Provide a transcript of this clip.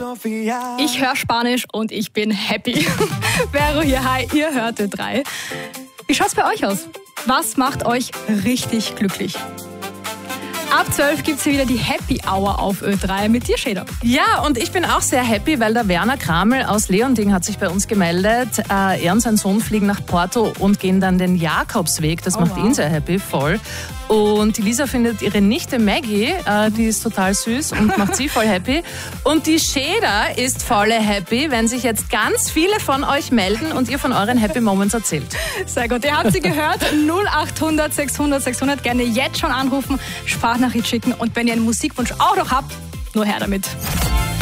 Ich höre Spanisch und ich bin happy. Vero hier, hi, ihr hört Ö3. Wie schaut's bei euch aus? Was macht euch richtig glücklich? Ab 12 gibt's hier wieder die Happy Hour auf Ö3 mit dir, Schäder. Ja, und ich bin auch sehr happy, weil der Werner Kramel aus Leonding hat sich bei uns gemeldet. Er und sein Sohn fliegen nach Porto und gehen dann den Jakobsweg. Das macht ihn sehr happy, voll. Und die Lisa findet ihre Nichte Maggie, die ist total süß und macht sie voll happy. Und die Schäder ist voll happy, wenn sich jetzt ganz viele von euch melden und ihr von euren Happy Moments erzählt. Sehr gut, ihr habt sie gehört. 0800 600 600. Gerne jetzt schon anrufen, Sprachnachricht schicken. Und wenn ihr einen Musikwunsch auch noch habt, nur her damit.